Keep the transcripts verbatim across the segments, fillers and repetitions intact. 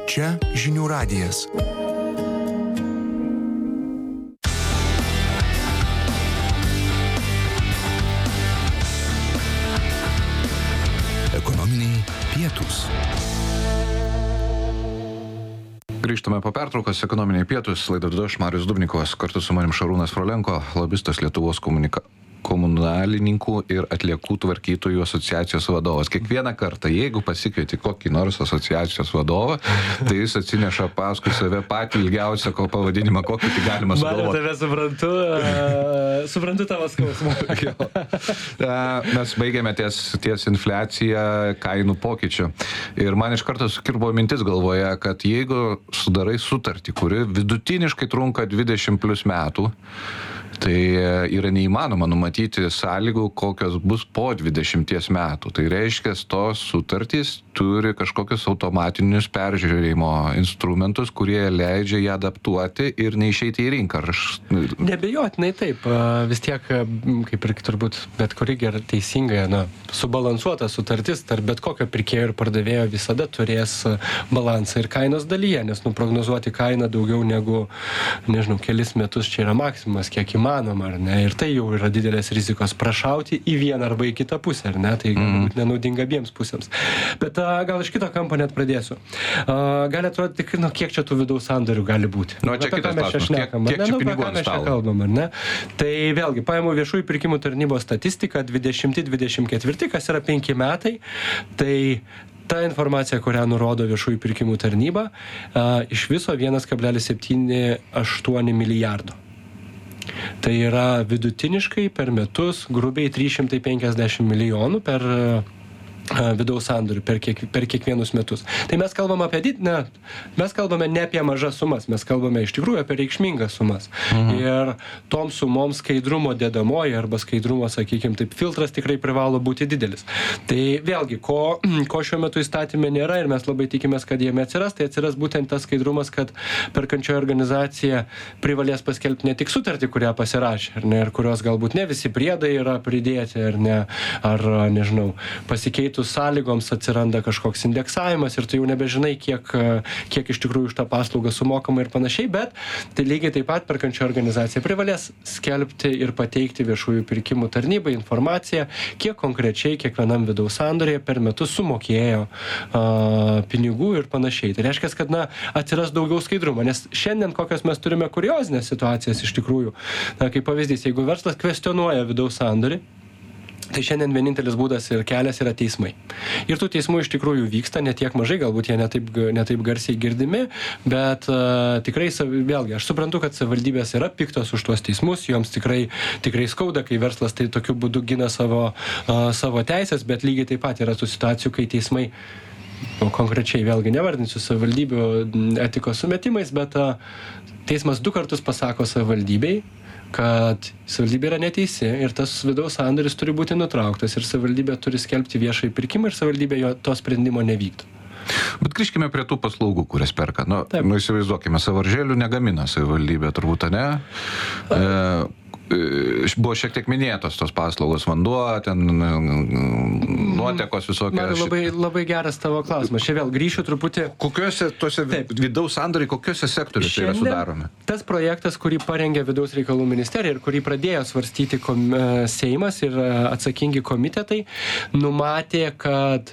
Čia Žinių radijas. Ekonominiai pietūs. Grįžtame po pertraukos, ekonominiai pietūs, laidą vedu aš, Marius Dubnikovas, kartu su manim Šarūnas Frolenko, lobistas Lietuvos komunika... komunalininkų ir atliekų tvarkytojų asociacijos vadovas. Kiekvieną kartą, jeigu pasikvieti kokį nors asociacijos vadovą, tai jis atsineša paskui save patį ilgiausią ko pavadinimą, kokį tai galima sugalvoti. Mariu, tave suprantu, uh, suprantu tavo skausmą. uh, mes baigėme ties, ties infliaciją kainų pokyčių. Ir man iš karto sukirbo mintis galvoje, kad jeigu sudarai sutartį, kuri vidutiniškai trunka dvidešimt plus metų, tai yra neįmanoma numatyti sąlygų, kokios bus po dvidešimties metų. Tai reiškia, tos sutartys turi kažkokius automatinius peržiūrėjimo instrumentus, kurie leidžia ją adaptuoti ir neišeiti į rinką. Aš... Nebejotinai taip. Vis tiek, kaip ir turbūt bet kuri gerai teisingai, na, subalansuota sutartis tarp bet kokio pirkėjo ir pardavėjo visada turės balansą ir kainos dalyje, nes nuprognozuoti kainą daugiau negu, nežinau, kelis metus čia yra maksimumas, kiek įmanoma, ar ne? Ir tai jau yra didelės rizikos prašauti į vieną arba į kitą pusę, ar ne? Tai gali būti nenaudinga abiems pusėms. Bet a, gal iš kito kampo net pradėsiu. A, gali atrodyti, nu, kiek čia tų vidaus sandorių gali būti. Nu, čia kitas klausimas. Kiek, kiek čia pinigų ant stalo? Kalbam, ar ne? Tai vėlgi, paėmų viešųjų pirkimų tarnybos statistiką dvidešimti dvidešimt ketvirti, kas yra penki metai, tai ta informacija, kurią nurodo viešųjų pirkimų tarnyba, a, iš viso vienas kablelis septyni aštuoni milijardo. Tai yra vidutiniškai per metus grubiai trys šimtai penkiasdešimt milijonų per vidaus sandorių per, kiek, per kiekvienus metus. Tai mes kalbame apie did, ne, mes kalbame ne apie mažas sumas, mes kalbame iš tikrųjų apie reikšmingas sumas. Mhm. Ir toms sumoms skaidrumo dedamoji arba skaidrumo, sakykime, taip, filtras tikrai privalo būti didelis. Tai vėlgi, ko, ko šiuo metu įstatymė nėra ir mes labai tikimės, kad jame atsiras, tai atsiras būtent tas skaidrumas, kad perkančioji organizacija privalės paskelbti ne tik sutartį, kurią pasirašė, ar ne, ir kurios galbūt ne visi priedai yra pridėti, ar ne, ar, nežinau, pasikeitų sąlygoms atsiranda kažkoks indeksavimas ir tu jau nebežinai, kiek, kiek iš tikrųjų už tą paslaugą sumokama ir panašiai, bet tai lygiai taip pat perkančio organizacija privalės skelbti ir pateikti viešųjų pirkimų tarnybai informaciją, kiek konkrečiai kiekvienam vidaus sandorėje per metus sumokėjo a, pinigų ir panašiai. Tai reiškia, kad na, atsiras daugiau skaidrumo, nes šiandien kokios mes turime kuriozinės situacijas iš tikrųjų. Na, kaip pavyzdys, jeigu verslas kvestionuoja vidaus sandorį, tai šiandien vienintelis būdas ir kelias yra teismai. Ir tų teismų iš tikrųjų vyksta ne tiek mažai, galbūt jie netaip, netaip garsiai girdimi, bet uh, tikrai, vėlgi, aš suprantu, kad savivaldybės yra piktos už tuos teismus, joms tikrai, tikrai skauda, kai verslas tai tokiu būdu gina savo, uh, savo teisės, bet lygiai taip pat yra tų situacijų, kai teismai, o konkrečiai vėlgi nevardinsiu savivaldybių etikos sumetimais, bet uh, teismas du kartus pasako savivaldybei, kad savivaldybė yra neteisi ir tas vidaus sandoris turi būti nutrauktas ir savivaldybė turi skelbti viešąjį pirkimą ir savivaldybė jo to sprendimo nevykdo. Bet grįžkime prie tų paslaugų, kurias perka. Nu, nu įsivaizduokime, sąvaržėlių negamina savivaldybė, turbūt, ne? E, buvo šiek tiek minėtos tos paslaugos, vanduo, ten nuotekos visokie. Man labai, labai geras tavo klausimas. Čia vėl grįšiu truputį. Kokiuose tuose Taip. vidaus sandoriai, kokiuose sektoriuose tai yra sudaromi? Tas projektas, kurį parengė Vidaus reikalų ministerija ir kurį pradėjo svarstyti kom, Seimas ir atsakingi komitetai, numatė, kad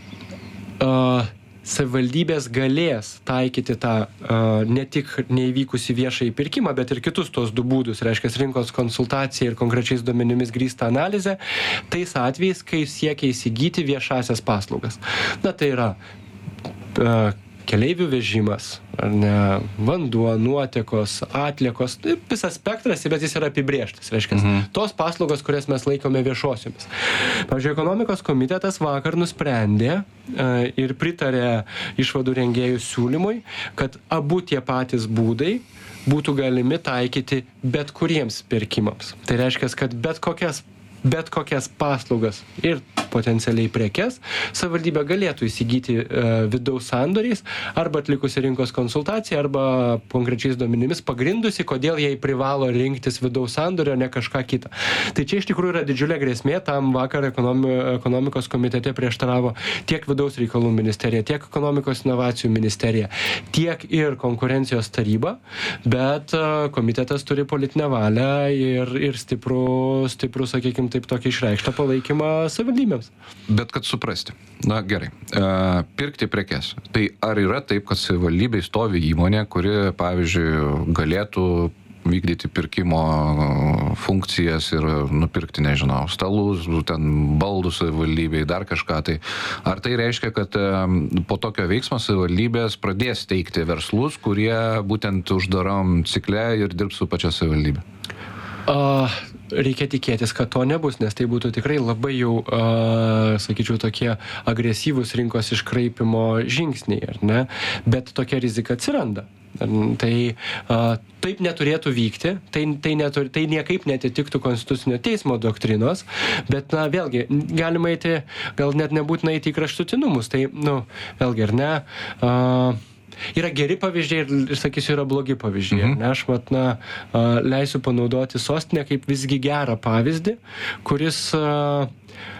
uh, savivaldybės galės taikyti tą uh, ne tik neįvykusi viešąjį pirkimą, bet ir kitus tos du būdus, reiškia rinkos konsultacija ir konkrečiais duomenimis grįstą analizę, tais atvejais, kai siekia įsigyti viešasias paslaugas. Na tai yra uh, keleivių vežimas, ar ne, vanduo, nuotekos, atliekos, visas spektras, bet jis yra apibrėžtas, reiškia, mhm. tos paslaugos, kurias mes laikome viešosiomis. Pavyzdžiui, ekonomikos komitetas vakar nusprendė ir pritarė išvadų rengėjų siūlymui, kad abu tie patys būdai būtų galimi taikyti bet kuriems pirkimams. Tai reiškia, kad bet kokias, bet kokias paslaugas ir potencialiai prekes, savivaldybė galėtų įsigyti e, vidaus sandoriais arba atlikusi rinkos konsultaciją arba konkrečiais duomenimis pagrindusi, kodėl jai privalo rinktis vidaus sandorį, o ne kažką kitą. Tai čia iš tikrųjų yra didžiulė grėsmė, tam vakar ekonomi, ekonomikos komitete prieštaravo tiek vidaus reikalų ministerija, tiek ekonomikos inovacijų ministerija, tiek ir konkurencijos taryba, bet e, komitetas turi politinę valią ir, ir stiprų, stiprų, sakykime, taip tokį išreikštą palaikymą savivaldybėms. Bet kad suprasti, na gerai, e, pirkti prekes. Tai ar yra taip, kad savivaldybėj stovi įmonė, kuri, pavyzdžiui, galėtų vykdyti pirkimo funkcijas ir nupirkti, nežinau, stalus, ten baldus savivaldybėj, dar kažką. Tai ar tai reiškia, kad po tokio veiksmo savivaldybės pradės teikti verslus, kurie būtent uždaram cikle ir dirbs su pačia savivaldybė? Uh, reikia tikėtis, kad to nebus, nes tai būtų tikrai labai jau, uh, sakyčiau, tokie agresyvūs rinkos iškraipimo žingsniai, ar ne? Bet tokia rizika atsiranda. Tai uh, taip neturėtų vykti, tai, tai, neturi, tai niekaip netitiktų konstitucinio teismo doktrinos, bet, na, vėlgi, galima eiti, gal net nebūtina eiti į kraštutinumus, tai, nu, vėlgi, ar ne, uh, yra geri pavyzdžiai ir, ir sakysiu, yra blogi pavyzdžiai. Mhm. Ne, aš mat, na, uh, leisiu panaudoti sostinę kaip visgi gerą pavyzdį, kuris, uh,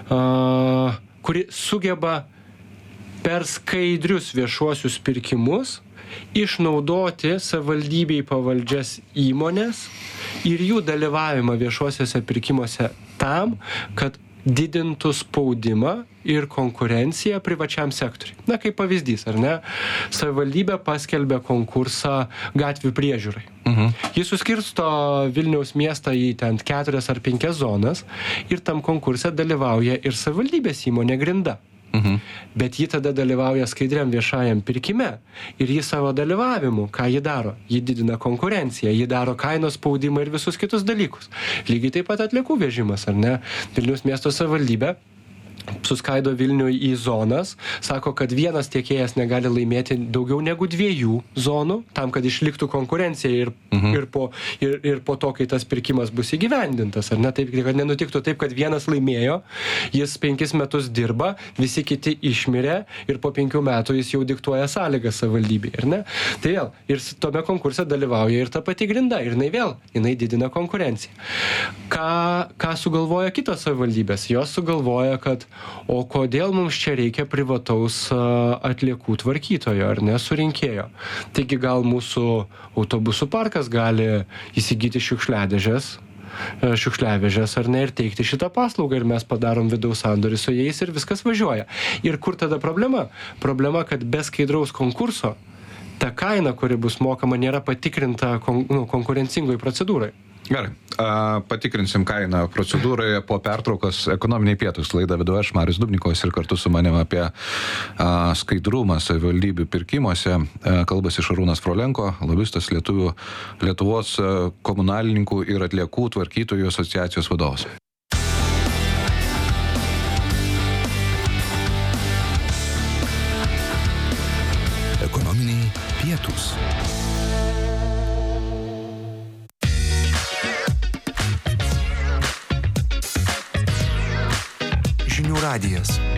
uh, kuri sugeba per skaidrius viešuosius pirkimus išnaudoti savivaldybei pavaldžias įmonės ir jų dalyvavimą viešuosiuose pirkimuose tam, kad didintų spaudimą ir konkurenciją privačiam sektoriui. Na, kaip pavyzdys, ar ne? Savivaldybė paskelbė konkursą gatvių priežiūrai. Mhm. Jis suskirsto Vilniaus miestą į ten keturias ar penkias zonas ir tam konkurse dalyvauja ir savivaldybės įmonė Grinda. Mhm. Bet ji tada dalyvauja skaidriam viešajam pirkime ir ji savo dalyvavimu, ką ji daro? Ji didina konkurenciją, ji daro kainos spaudimą ir visus kitus dalykus. Lygiai taip pat atliekų vežimas, ar ne? Vilniaus miesto savivaldybė suskaido Vilnių į zonas, sako, kad vienas tiekėjas negali laimėti daugiau negu dviejų zonų, tam, kad išliktų konkurencija ir, mhm. ir, po, ir, ir po to, kai tas pirkimas bus įgyvendintas. Ar ne? Taip, kad nenutiktų taip, kad vienas laimėjo, jis penkis metus dirba, visi kiti išmirė ir po penkių metų jis jau diktuoja sąlygas savivaldybei. Ar ne? Tai vėl, ir tome konkurse dalyvauja ir ta pati Grinda, ir jinai vėl, jinai didina konkurenciją. Ką, ką sugalvoja kitos savivaldybės? Jos sugalvoja, kad o kodėl mums čia reikia privataus atliekų tvarkytojo, ar ne, surinkėjo. Taigi gal mūsų autobusų parkas gali įsigyti šiukšliadėžes, šiukšliavežės, ar ne, ir teikti šitą paslaugą, ir mes padarom vidaus sandorį su jais ir viskas važiuoja. Ir kur tada problema? Problema, kad be skaidraus konkurso ta kaina, kuri bus mokama, nėra patikrinta kon, nu, konkurencingoj procedūrai. Gerai, patikrinsim kainą procedūroje po pertraukos. Ekonominiai pietūs laidą vedu aš, Marius Dubnikovas, ir kartu su manim apie skaidrumą savivaldybių pirkimuose kalbasi Šarūnas Frolenko, lobistas Lietuvių, Lietuvos komunalininkų ir atliekų tvarkytojų asociacijos vadovas. Ekonominiai pietūs. Žinių radijas.